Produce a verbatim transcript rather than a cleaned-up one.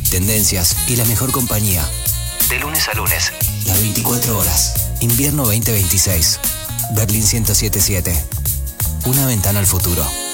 tendencias y la mejor compañía. De lunes a lunes, las veinticuatro horas. Invierno veinte veintiséis. Berlín ciento siete punto siete. Una ventana al futuro.